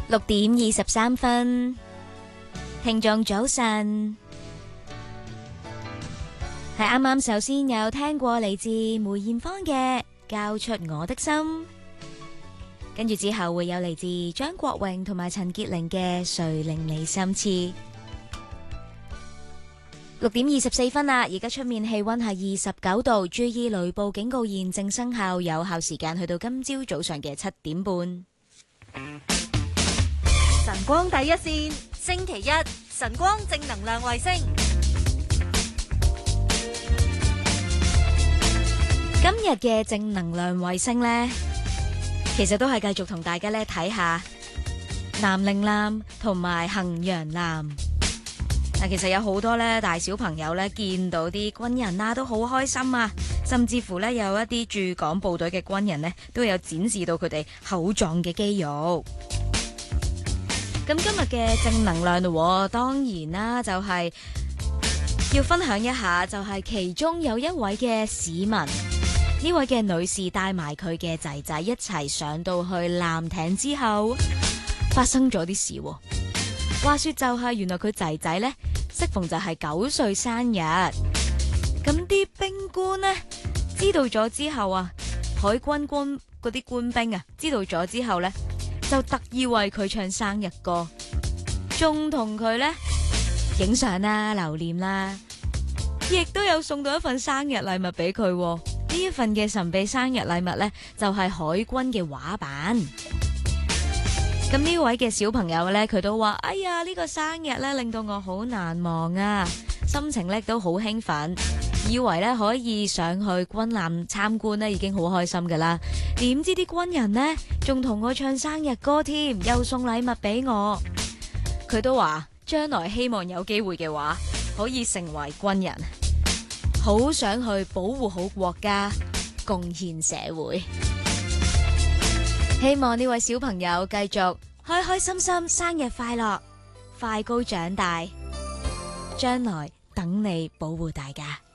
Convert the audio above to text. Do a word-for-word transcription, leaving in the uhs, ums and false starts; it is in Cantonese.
六點二十三分，聽眾早晨。係啱啱首先有聽過嚟自梅艷芳嘅《交出我的心》，跟住之後會有嚟自張國榮同埋陳潔靈嘅《誰令你心痴》。六點二十四分啦，而家出面氣溫係二十九度，注意雷暴警告現正生效，有效時間去到今朝早上嘅七點半。 晨光第一線，星期一晨光正能量衛星。 今日嘅正能量衛星呢，其實都係繼續同大家咧睇下南嶺艦同埋衡陽艦。嗱，其實有好多咧大小朋友咧見到啲軍人啦，都好開心啊！甚至乎咧有一啲駐港部隊嘅軍人呢，都有展示到佢哋厚壯嘅肌肉。咁今日嘅正能量咯，當然啦，就係要分享一下，就係其中有一位嘅市民。呢位嘅女士帶埋佢嘅仔仔一齊上到去艦艇之後，發生咗啲事。話說就係原來佢仔仔呢，適逢就係九歲生日，咁啲兵官呢，知道咗之後啊，海軍官嗰啲官兵啊，知道咗之後呢，就特意為佢唱生日歌，仲同佢呢影相啦、留念啦，亦都有送到一份生日禮物俾佢。呢一份嘅神秘生日禮物呢，就係海軍嘅畫板。咁呢位嘅小朋友呢，佢都話：哎呀，呢個生日呢，令到我好難忘啊！心情呢都好興奮，以為呢可以上去軍艦參觀呢已經好開心噶啦。點知啲軍人呢，仲同我唱生日歌添，又送禮物俾我。佢都話將來希望有機會嘅話，可以成為軍人。好想去保護好國家，貢獻社會。希望呢位小朋友繼續開開心心，生日快樂，快高長大，將來等你保護大家。